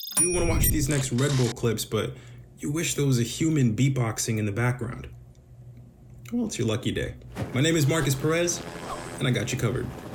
You want to watch these next Red Bull clips, but you wish there was a human beatboxing in the background. Well, it's your lucky day. My name is Marcus Perez, and I got you covered.